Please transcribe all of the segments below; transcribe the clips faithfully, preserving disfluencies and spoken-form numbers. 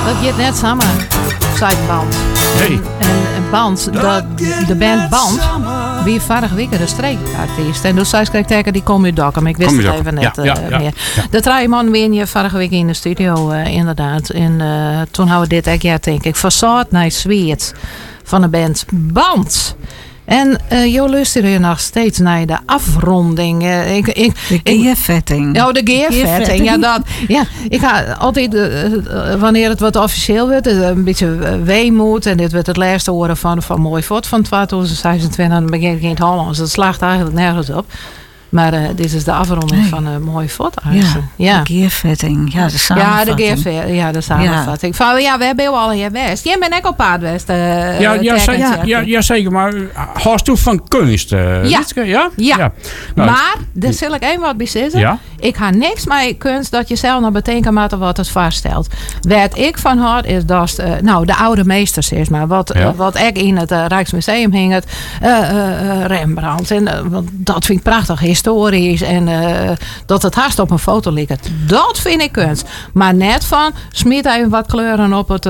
Dat gaat net samen, zei Band. Nee. En, en Band, de, de band Band, wie vorige week de streekartiest. En dus zei ik tegen die kom je dokken, maar ik wist Kom je het even net ja, ja, uh, ja, meer. ja. De drie man weer je vorige week in de studio, uh, inderdaad. En uh, toen hadden we dit echt, ja, denk ik, Façade naar Zweet van de band Band. En uh, Jo luistert je nog steeds naar de afronding. Uh, ik, ik, De geervetting. Ja, de geervetting. Ja, dat. Ja, ik ga altijd, uh, uh, wanneer het wat officieel wordt, uh, een beetje uh, weemoed. En dit wordt het laatste horen van, van Mooi Fort van twintig zesentwintig. Dan begin ik in het Hollands. Dat slaagt eigenlijk nergens op. Maar uh, dit is de afronding Nee. van een uh, Mooi Fort. Ja, Ja. de geervetting. Ja, de Ja, samenvatting. de geervetting. Ja, de samenvatting. Ja. Van, ja, we hebben al hier West. Jij bent ook op Paardwest. Uh, Ja, ja, zeker, ja. ja, ja, zeker. Maar hast u van kunst? Uh, Ja. Lietske? Ja? Ja. Nou, Maar, daar zal ik één wat bij zeggen. Ja? Ik ga niks met kunst dat je zelf naar bedenken moet wat het vaststelt. Wat ik van had is dat uh, nou, de oude meesters is maar. Wat, Ja. uh, wat ik in het uh, Rijksmuseum hing. Het, uh, uh, Rembrandt. En, uh, want dat vind ik prachtig historisch. En uh, dat het haast op een foto ligt. Dat vind ik kunst. Maar net van, smiet even wat kleuren op het, uh,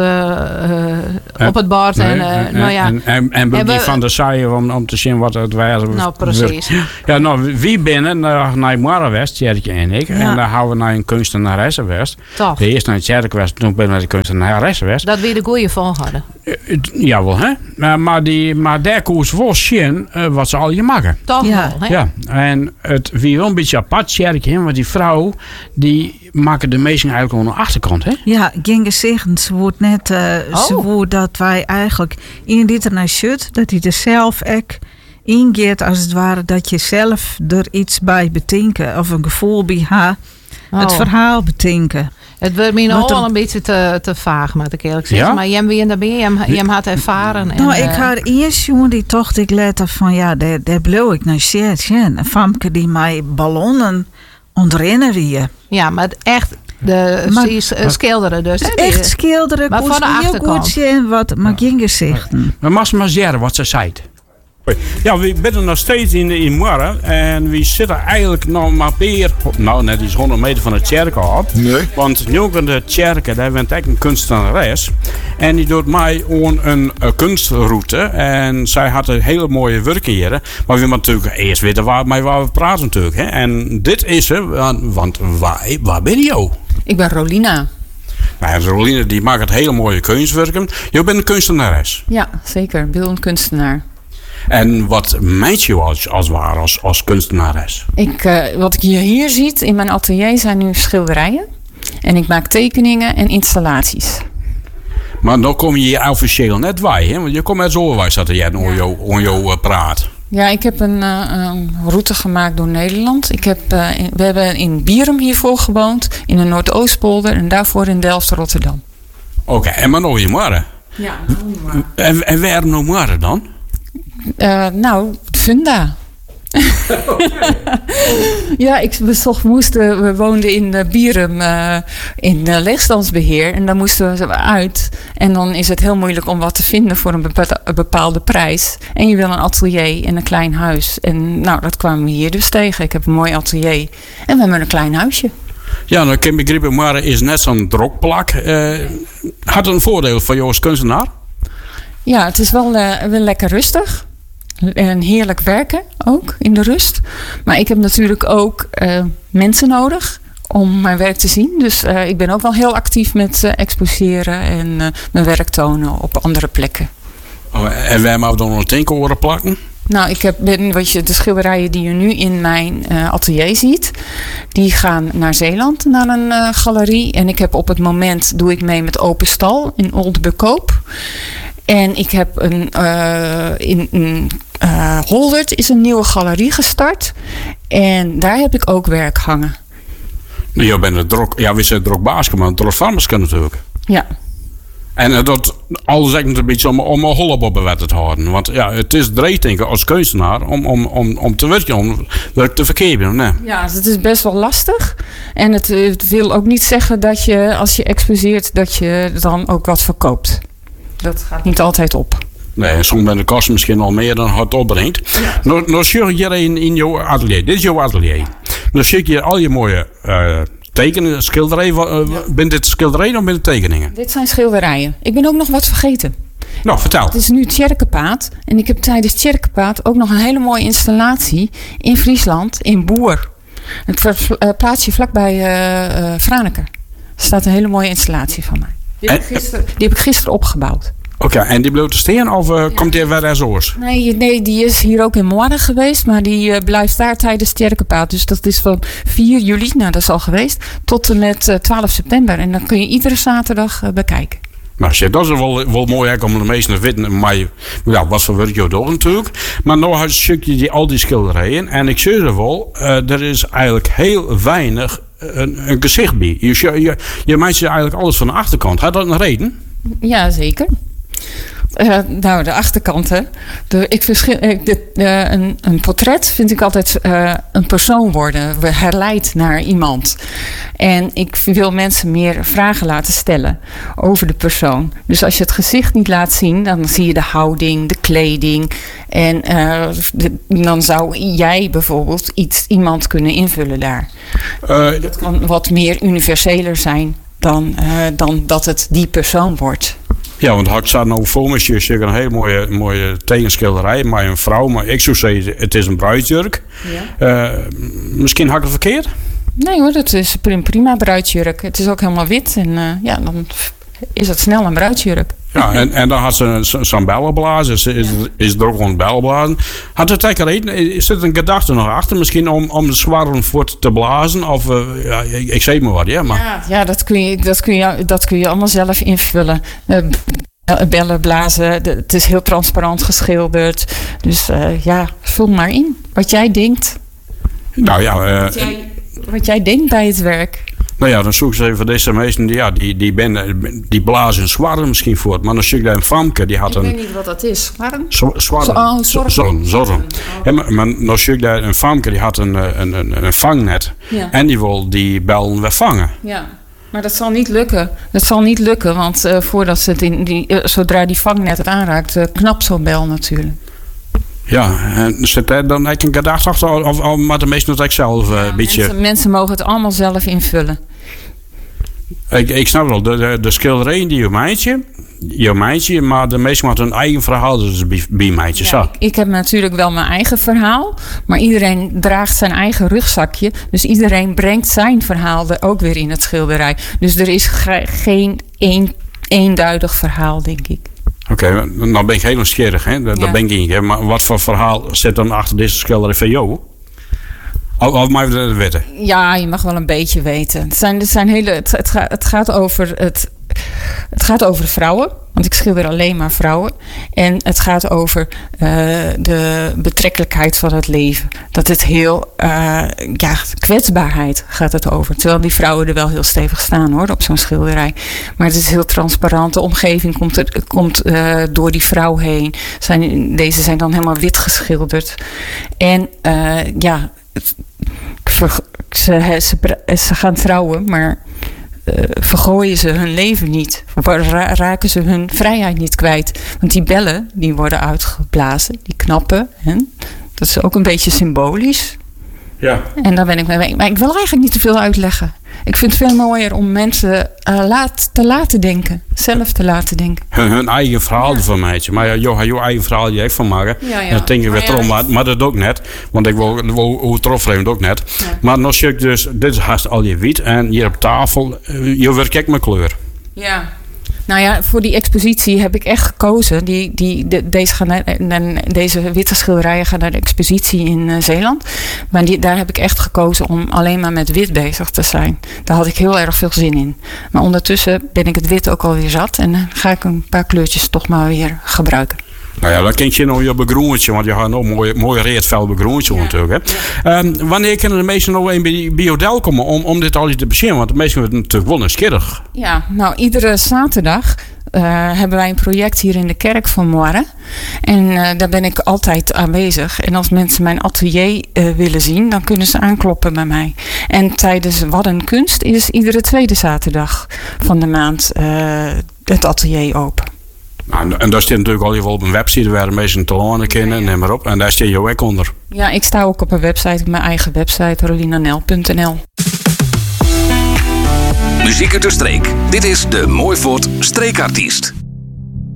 uh, op het bord. Nee, en, uh, en, nou ja, en, en, en hebben- die van de saaien om, om te zien wat het was. Nou, precies. Ja, nou, wie binnen uh, naar Moerenwest, Jerkje en ik. Ja. En dan gaan we naar een kunstenares west. Toch. De eerste naar het Jerkwest, toen ben ik naar de kunstenares west. Dat we de goede volgorde. Jawel, hè? Maar, maar, die, maar daar koers wel zien uh, wat ze al je maken. Toch Ja. wel, hè? Ja, en het wie wel een beetje apart, Jerkje, want die vrouw die maken de meesten eigenlijk gewoon aan de achterkant, hè? Ja, ging zeggen, ze wordt net, uh, ze Oh. wordt dat wij eigenlijk in dit naar shut, dat hij er zelf ook ingeet als het ware, dat je zelf er iets bij betinken of een gevoel bij haar, het Oh. verhaal betinken. Het wordt me nog Wat wel een- een beetje te, te vaag, moet ik eerlijk zeggen. Ja? Maar jij bent daarbij, jij hebt het ervaren. En, Nou, ik eh, had eerst jongen die tocht ik letter van ja, daar, daar bleef ik naar shit. Een famke die mij ballonnen ontrennen wie. ja, maar het echt, de Maar- zie je, eh, schilderen dus. hè, die- Echt schilderen, Maar kon van de ze heel achterkant. goed zien wat, maar ging gezichten. Maar mag ze maar zeggen wat ze zei. Ja, we zijn nog steeds in, in Moeren en we zitten eigenlijk nog maar weer, nou net iets honderd meter van de kerk af. Nee. Want nu in de kerk, daar bent echt een kunstenares. En die doet mij aan een, een kunstroute. En zij had een hele mooie werk hier. Maar we moeten natuurlijk eerst weten waar, met waar we praten natuurlijk. Hè. En dit is ze, want, want waar, waar ben je? Ik ben Rolina. Nou, Roline die maakt het hele mooie kunstwerken. Je bent een kunstenares. Ja, zeker. Beeldend kunstenaar. En wat meent je als, als waar als, als kunstenares? Ik, uh, wat ik hier, hier ziet in mijn atelier zijn nu schilderijen. En ik maak tekeningen en installaties. Maar dan kom je hier officieel net bij, hè? Want je komt uit Zoorwijs dat jij on jou, on jou uh, praat. Ja, ik heb een, uh, een route gemaakt door Nederland. Ik heb, uh, in, we hebben in Bierum hiervoor gewoond. In de Noordoostpolder. En daarvoor in Delft, Rotterdam. Oké, okay, en maar nog in Moeren. Ja, En, en waar nog Moeren dan? Uh, nou, Funda. Ja, ik bezocht, moesten, we woonden in uh, Bierum uh, in uh, leegstandsbeheer. En daar moesten we uit. En dan is het heel moeilijk om wat te vinden voor een bepa- een bepaalde prijs. En je wil een atelier en een klein huis. En nou, dat kwamen we hier dus tegen. Ik heb een mooi atelier. En we hebben een klein huisje. Ja, nou, ik heb begrepen, Moeren is net zo'n drokplak. Uh, had het een voordeel voor jou als kunstenaar? Ja, het is wel, uh, wel lekker rustig. En heerlijk werken ook in de rust. Maar ik heb natuurlijk ook uh, mensen nodig om mijn werk te zien. Dus uh, ik ben ook wel heel actief met uh, exposeren en uh, mijn werk tonen op andere plekken. Oh, en wij mogen dan nog een tinkeroren plakken? Nou, ik heb, ben, wat je, de schilderijen die je nu in mijn uh, atelier ziet, die gaan naar Zeeland, naar een uh, galerie. En ik heb op het moment, doe ik mee met Open Stal in Oldenbekoop. En ik heb een, uh, in, in uh, Holdert is een nieuwe galerie gestart. En daar heb ik ook werk hangen. Je bent een drok, ja, we zijn drokbaas, maar een drokfarmerske natuurlijk. Ja. En uh, dat alles eigenlijk een beetje om, om een holop op de wet te houden. Want ja, het is dreig denk ik als kunstenaar om, om, om, om te werken, om werk te verkeeren. Nee. Ja, het is best wel lastig. En het, het wil ook niet zeggen dat je, als je exposeert, dat je dan ook wat verkoopt. Dat gaat niet altijd op. Nee, soms ben de kosten misschien al meer dan het opbrengt. Ja. Nou, nou zie je hier in, in jouw atelier. Dit is jouw atelier. Dan zie je al je mooie uh, tekenen, schilderijen. Uh, ja. Ben dit schilderijen of ben het tekeningen? Dit zijn schilderijen. Ik ben ook nog wat vergeten. Nou, vertel. Het is nu Tjerkepaad. En ik heb tijdens Tjerkepaad ook nog een hele mooie installatie in Friesland, in Boer. Het plaatsje vlakbij uh, uh, Franeker. Er staat een hele mooie installatie van mij. Die heb, en, ik, gisteren, die heb ik gisteren opgebouwd. Oké, okay, en die bleef te steen of uh, ja. komt die weer ergens oors? Nee, nee, die is hier ook in Moarden geweest, maar die uh, blijft daar tijdens Tjerkepaad. Dus dat is van vier juli, nou dat is al geweest, tot en met uh, twaalf september. En dan kun je iedere zaterdag uh, bekijken. Nou, shit, dat is wel, wel mooi om de meesten te weten. Maar ja, wat voor werk je doet natuurlijk. Maar nu had je die, al die schilderijen. En ik zeg er wel, uh, er is eigenlijk heel weinig een, een gezicht bij. Je, je, je maakt eigenlijk alles van de achterkant. Had dat een reden? Ja, zeker. Uh, nou, de achterkant, hè. De, ik verschil, uh, de, uh, een, een portret vind ik altijd uh, een persoon worden. Herleid naar iemand. En ik wil mensen meer vragen laten stellen over de persoon. Dus als je het gezicht niet laat zien, dan zie je de houding, de kleding. En uh, de, dan zou jij bijvoorbeeld iets, iemand kunnen invullen daar. Uh, dat kan wat meer universeler zijn dan, uh, dan dat het die persoon wordt. Ja, want ik zat nou voor me, je ziet een hele mooie, mooie tegenschilderij met een vrouw. Maar ik zou zeggen, het is een bruidsjurk. Ja. Uh, misschien had ik het verkeerd? Nee hoor, het is een prima bruidsjurk. Het is ook helemaal wit. En uh, ja, dan is het snel een bruidsjurk. Ja, en, en dan had ze zo'n bellenblazen. Is, is, ja. is er ook gewoon bellenblazen. Had het eigenlijk is er een gedachte nog achter? Misschien om, om de zwarm voort te blazen? Of, uh, ja, ik, ik zeg maar wat, ja. Maar. Ja, ja dat, kun je, dat, kun je, dat kun je allemaal zelf invullen. Uh, bellen blazen. De, het is heel transparant geschilderd. Dus uh, ja, vul maar in. Wat jij denkt. Nou ja. Uh, wat, jij, wat jij denkt bij het werk. Nou ja, dan zoek ze even deze meesten, ja, die, die, ben, die blazen zwarm misschien voort. Maar dan zie ik daar een famke, die had ik een... Ik weet niet wat dat is. Zwarm? Zwarm. Oh, zorm. Zorm, zorm. Ja, maar, maar dan zie ik daar een famke, die had een, een, een, een vangnet. Ja. En die wil die bellen weer vangen. Ja. Maar dat zal niet lukken. Dat zal niet lukken, want uh, voordat ze het in die, uh, zodra die vangnet het aanraakt, uh, knapt zo'n bel natuurlijk. Ja, en zit daar dan eigenlijk een gedachte achter of, of maar de meesten dat ik zelf uh, ja, een beetje... Mensen, mensen mogen het allemaal zelf invullen. Ik, ik snap wel, de, de, de schilderijen die je meidje, je meidje, maar de meesten moeten hun eigen verhaal dus bij, bij meidje. Ja, ik, ik heb natuurlijk wel mijn eigen verhaal, maar iedereen draagt zijn eigen rugzakje. Dus iedereen brengt zijn verhaal er ook weer in het schilderij. Dus er is ge, geen een, eenduidig verhaal, denk ik. Oké, okay, nou ben ik heel nieuwsgierig, hè? Daar ja. ben ik niet. Hè? Maar wat voor verhaal zit dan achter deze schilderij van jou? Of, of mag je dat weten? Ja, je mag wel een beetje weten. Het, zijn, het, zijn hele, het, het, gaat, het gaat over het, het gaat over vrouwen. Want ik schilder alleen maar vrouwen. En het gaat over uh, de betrekkelijkheid van het leven. Dat het heel, uh, ja, kwetsbaarheid gaat het over. Terwijl die vrouwen er wel heel stevig staan hoor, op zo'n schilderij. Maar het is heel transparant. De omgeving komt, er, komt uh, door die vrouw heen. Zijn, deze zijn dan helemaal wit geschilderd. En uh, ja, ze, ze, ze gaan trouwen, maar... Uh, vergooien ze hun leven niet. Ra- raken ze hun vrijheid niet kwijt. Want die bellen, die worden uitgeblazen. Die knappen. Hè? Dat is ook een beetje symbolisch. Ja. En daar ben ik mee. Maar ik wil eigenlijk niet te veel uitleggen. Ik vind het veel mooier om mensen uh, laat, te laten denken. Zelf te laten denken. Hun, hun eigen verhaal ja. van meidje. Maar ja, joh, je eigen verhaal je echt van maken. Ja, ja. En dat denk ik weer ja, erom. Maar, maar dat ook net. Want ik wil, wil hoe trof vreemd ook net. Ja. Maar nog zie ik dus, dit is haast al je wit. En hier op tafel, je werkt ik met kleur. Ja. Nou ja, voor die expositie heb ik echt gekozen. Die, die, de, deze, gaan naar, deze witte schilderijen gaan naar de expositie in uh, Zeeland. Maar die, daar heb ik echt gekozen om alleen maar met wit bezig te zijn. Daar had ik heel erg veel zin in. Maar ondertussen ben ik het wit ook alweer zat. En dan ga ik een paar kleurtjes toch maar weer gebruiken. Nou ja, dan kent je nog je begroentje, want je gaat nog een mooi, mooi reetvel begroentje ja. natuurlijk. Hè. Ja. Um, wanneer kunnen de meesten nog een bij Biodel komen om, om dit al te beschrijven? Want de meesten worden natuurlijk wel nieuwsgierig. Ja, nou iedere zaterdag uh, hebben wij een project hier in de kerk van Moarden. En uh, daar ben ik altijd aanwezig. En als mensen mijn atelier uh, willen zien, dan kunnen ze aankloppen bij mij. En tijdens Wadden Kunst is iedere tweede zaterdag van de maand uh, het atelier open. Nou, en daar staat natuurlijk al je op een website waar de meesten te landen kennen, neem maar op. En daar staat je ook onder. Ja, ik sta ook op een website, mijn eigen website, rolinanel punt n l. Muziek uit de streek. Dit is de Mooivoort Streekartiest.